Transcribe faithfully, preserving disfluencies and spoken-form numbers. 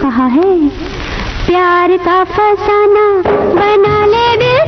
कहा है, प्यार का फसाना बना ले दिल